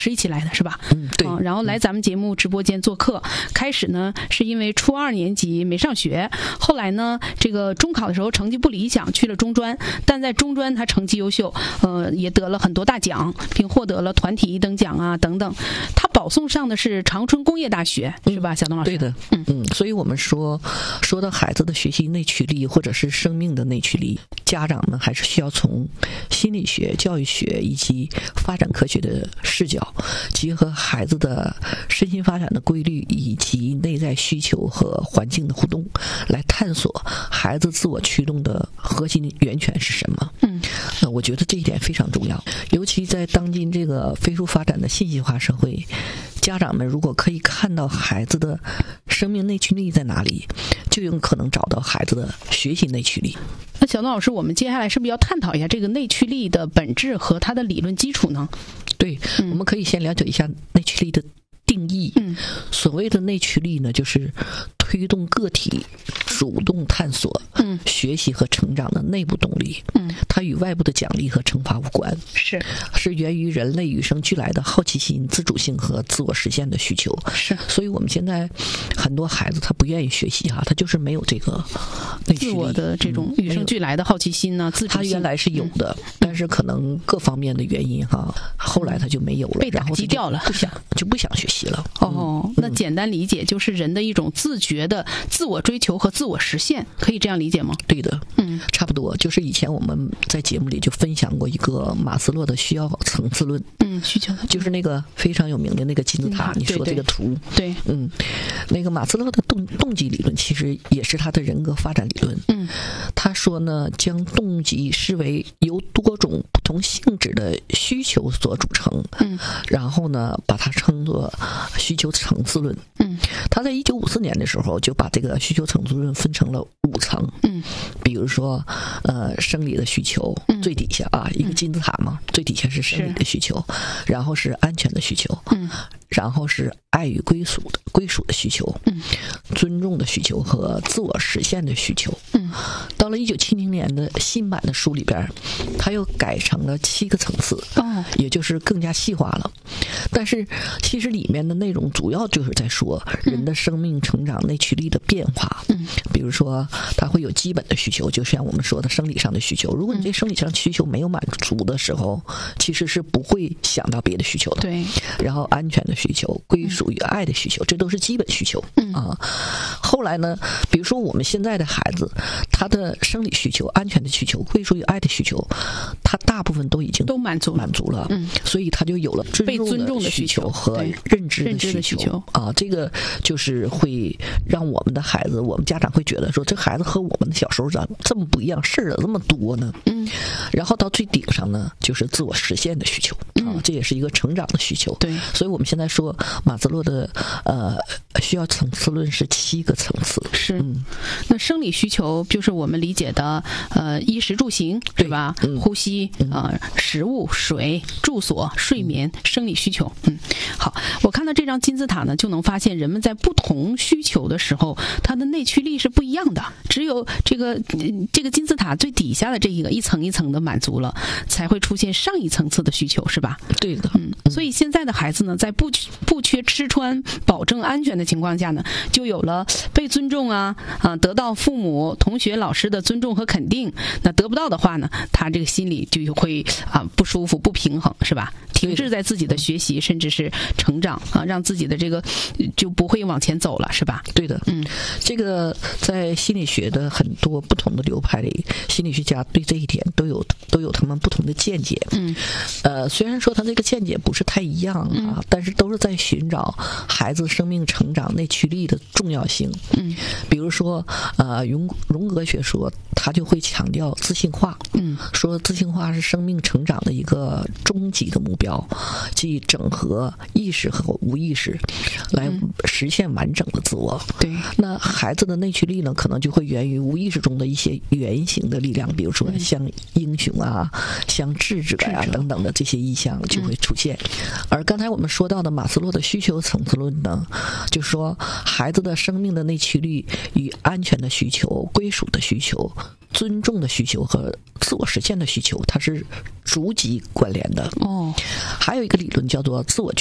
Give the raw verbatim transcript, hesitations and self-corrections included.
是一起来的是吧？ 嗯，对、 嗯。然后来咱们节目直播间做客，开始呢是因为初二年级没上学，后来呢这个中考的时候成绩不理想，去了中专，但在中专他成绩优秀，呃，也得了很多大奖，并获得了团体一等奖啊等等。他保送上的是长春工业大学，是吧，小东老师？ 对的，嗯嗯。所以我们说说到孩子的学习内驱力或者是生命的内驱力，家长们还是需要从心理学、教育学以及发展科学的视角，结合孩子的身心发展的规律以及内在需求和环境的互动，来探索孩子自我驱动的核心源泉是什么。 嗯， 呃，我觉得这一点非常重要，尤其在当今这个飞速发展的信息化社会，家长们如果可以看到孩子的生命内驱力在哪里，就有可能找到孩子的学习内驱力。 那小东老师，我们接下来是不是要探讨一下这个内驱力的本质和它的理论基础呢？ 对，嗯、我们可以先了解一下内驱力的定义。 嗯， 所谓的内驱力呢，就是推动个体主动探索、 嗯， 学习和成长的内部动力。 嗯， 它与外部的奖励和惩罚无关， 是是源于人类与生俱来的好奇心、自主性和自我实现的需求。 是， 所以我们现在很多孩子他不愿意学习哈，他就是没有这个内驱力， 自我的这种与生俱来的好奇心呢、啊，自主性。 他原来是有的、嗯，但是可能各方面的原因哈，后来他就没有了， 被打击掉了， 不想就不想学习了。 哦、 嗯， 那简单理解就是人的一种自觉的自我追求和自我实现，可以这样理解吗？ 对的， 嗯， 差不多。就是以前我们在节目里就分享过一个马斯洛的需要层次论， 嗯，需求就是那个非常有名的那个金字塔， 嗯、 你说这个图， 对， 嗯，那个马斯洛的动动机理论其实也是他的人格发展理论。 嗯， 他说呢，将动机视为由多种不同性质的需求所组成， 嗯， 然后呢，把它称作需求层次论。 嗯， 他在一九五四年的时候就把这个需求层次论分成了五层。 嗯， 比如说，呃，生理的需求， 嗯、 最底下啊，一个金字塔嘛，嗯、最底下是生理的需求，然后是安全的需求， 嗯， 然后是爱与归属的归属的需求， 嗯， 尊重的需求和自我实现的需求。 嗯， 到了一九七零年的新版的书里边，它又改成了七个层次， 哦， 也就是更加细化了。但是其实里面的内容主要就是在说人的生命成长内驱力的变化。 嗯， 比如说它会有基本的需求，就像我们说的生理上的需求。如果你这生理上需求没有满足的时候，其实是不会想到别的需求的。 对。 然后安全的需求、归属与爱的需求，这都是基本需求。 嗯啊，后来呢，比如说我们现在的孩子，他的生理需求、安全的需求、归属与爱的需求，他大部分都已经都满足满足了。 嗯， 所以他就有了被尊重的需求和认知的需求。 需求啊，这个就是会让我们的孩子，我们家长会觉得说，这孩子和我们的小时候咋这么不一样，事儿怎么这么多呢？ 嗯， 然后到最顶上呢，就是自我实现的需求。啊，这也是一个成长的需求。 对， 所以我们现在说马斯洛的呃需要层次论是七个层次。 是， 嗯， 那生理需求就是我们理解的呃衣食住行，是吧？ 嗯、 呼吸啊、呃，食物、水、住所、睡眠，嗯、生理需求。嗯，好，我看到这张金字塔呢，就能发现人们在不同需求的时候，它的内驱力是不一样的。只有这个、嗯、这个金字塔最底下的这一个一层一层的满足了，才会出现上一层次的需求，是吧？ 对的。 嗯，所以现在的孩子呢，在不不缺吃穿、保证安全的情况下呢，就有了被尊重啊啊，得到父母、同学、老师的尊重和肯定。那得不到的话呢，他这个心里就会啊不舒服、不平衡，是吧？停滞在自己的学习，甚至是成长啊，让自己的这个就不会往前走了，是吧？ 对的， 嗯， 这个在心理学的很多不同的流派里，心理学家对这一点都有都有他们不同的见解。 嗯， 呃，虽然说他这个见解不是太一样啊，嗯、但是都是在寻找孩子生命成长内驱力的重要性。 嗯， 比如说，呃，荣荣格学说，他就会强调自信化。 嗯， 说自信化是生命成长的一个终极的目标，即整合意识和无意识，来实现完整的自我。 对， 那孩子的内驱力呢，可能就会源于无意识中的一些原型的力量，比如说像英雄啊、像智者啊等等的这些意象就会出现。而刚才我们说到的马斯洛的需求层次论呢，就说孩子的生命的内驱力与安全的需求、归属的需求、 尊重的需求和自我实现的需求，它是逐级关联的。 哦， 还有一个理论叫做自我